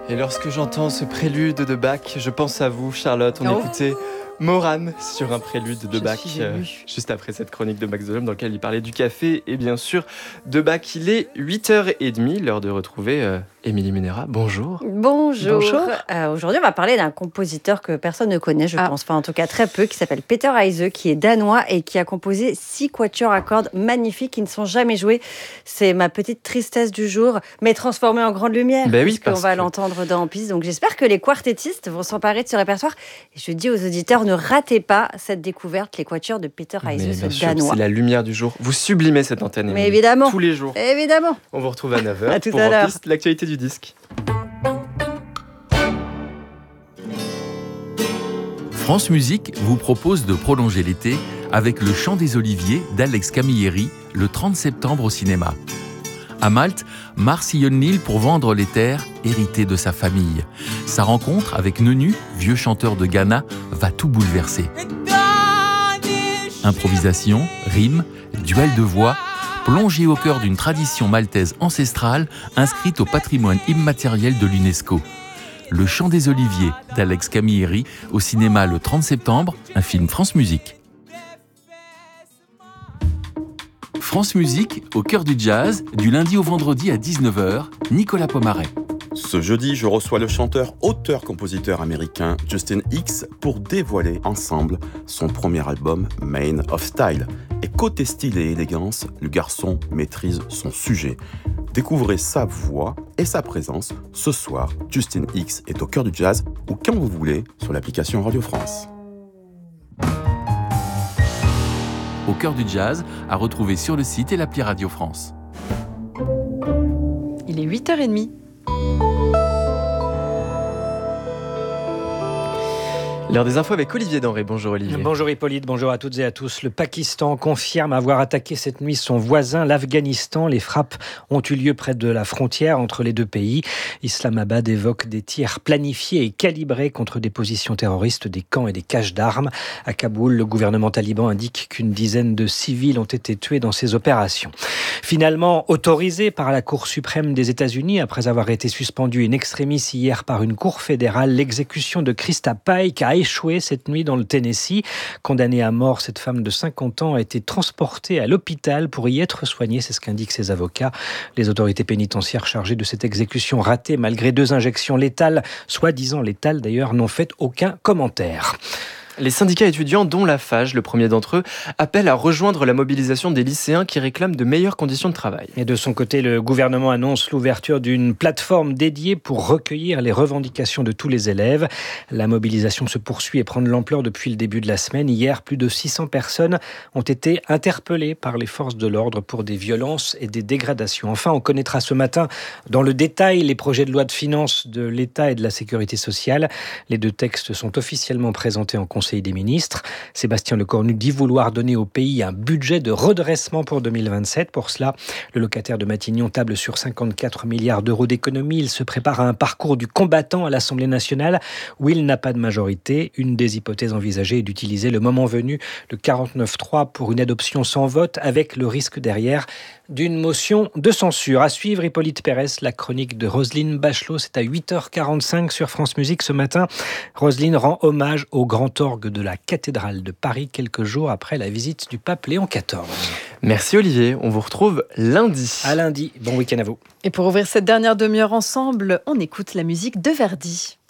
Et lorsque j'entends ce prélude de Bach, je pense à vous, Charlotte. On écoutait Morane sur un prélude de Bach, juste après cette chronique de Max Delhomme dans laquelle il parlait du café et bien sûr de Bach. Il est 8h30, l'heure de retrouver Émilie Munera. Bonjour. Bonjour. Aujourd'hui, on va parler d'un compositeur que personne ne connaît, je pense, enfin en tout cas très peu, qui s'appelle Peter Heise, qui est danois et qui a composé 6 quatuors à cordes magnifiques qui ne sont jamais joués. C'est ma petite tristesse du jour, mais transformée en grande lumière, puisqu'on va l'entendre dans Piste. Donc j'espère que les quartettistes vont s'emparer de ce répertoire. Et je dis aux auditeurs, ne ratez pas cette découverte, les quatuors de Peter Heise, ce danois. C'est la lumière du jour. Vous sublimez cette antenne. Mais évidemment. Tous les jours. Évidemment. On vous retrouve à 9h à tout pour à l'heure. Piste, l'actualité du disque. France Musique vous propose de prolonger l'été avec Le Chant des Oliviers d'Alex Camilleri le 30 septembre au cinéma. À Malte, Mars sillonne l'île pour vendre les terres héritées de sa famille. Sa rencontre avec Nenu, vieux chanteur de Ghana, va tout bouleverser. Improvisation, rimes, duel de voix, plongé au cœur d'une tradition maltaise ancestrale inscrite au patrimoine immatériel de l'UNESCO. Le Chant des Oliviers d'Alex Camilleri au cinéma le 30 septembre, un film France Musique. France Musique, au cœur du jazz, du lundi au vendredi à 19h, Nicolas Pomaret. Ce jeudi, je reçois le chanteur, auteur-compositeur américain Justin Hicks pour dévoiler ensemble son premier album Main of Style. Et côté style et élégance, le garçon maîtrise son sujet. Découvrez sa voix et sa présence ce soir. Justin Hicks est au cœur du jazz ou quand vous voulez sur l'application Radio France. Au cœur du jazz, à retrouver sur le site et l'appli Radio France. Il est 8h30. L'heure des infos avec Olivier Denré. Bonjour Olivier. Bonjour Hippolyte, bonjour à toutes et à tous. Le Pakistan confirme avoir attaqué cette nuit son voisin, l'Afghanistan. Les frappes ont eu lieu près de la frontière entre les deux pays. Islamabad évoque des tirs planifiés et calibrés contre des positions terroristes, des camps et des caches d'armes. À Kaboul, le gouvernement taliban indique qu'une dizaine de civils ont été tués dans ces opérations. Finalement autorisé par la Cour suprême des États-Unis, après avoir été suspendu in extremis hier par une cour fédérale, l'exécution de Krista Pike a échoué cette nuit dans le Tennessee. Condamnée à mort, cette femme de 50 ans a été transportée à l'hôpital pour y être soignée, c'est ce qu'indiquent ses avocats. Les autorités pénitentiaires chargées de cette exécution ratée malgré 2 injections létales, soi-disant létales d'ailleurs, n'ont fait aucun commentaire. Les syndicats étudiants, dont la FAGE, le premier d'entre eux, appellent à rejoindre la mobilisation des lycéens qui réclament de meilleures conditions de travail. Et de son côté, le gouvernement annonce l'ouverture d'une plateforme dédiée pour recueillir les revendications de tous les élèves. La mobilisation se poursuit et prend de l'ampleur depuis le début de la semaine. Hier, plus de 600 personnes ont été interpellées par les forces de l'ordre pour des violences et des dégradations. Enfin, on connaîtra ce matin dans le détail les projets de loi de finances de l'État et de la Sécurité sociale. Les 2 textes sont officiellement présentés en Conseil des ministres. Sébastien Lecornu dit vouloir donner au pays un budget de redressement pour 2027. Pour cela, le locataire de Matignon table sur 54 milliards d'euros d'économies. Il se prépare à un parcours du combattant à l'Assemblée nationale où il n'a pas de majorité. Une des hypothèses envisagées est d'utiliser le moment venu le 49.3 pour une adoption sans vote, avec le risque derrière d'une motion de censure. À suivre, Hippolyte Pérès, la chronique de Roselyne Bachelot. C'est à 8h45 sur France Musique ce matin. Roselyne rend hommage au grand orgue de la cathédrale de Paris quelques jours après la visite du pape Léon XIV. Merci Olivier, on vous retrouve lundi. À lundi, bon week-end à vous. Et pour ouvrir cette dernière demi-heure ensemble, on écoute la musique de Verdi.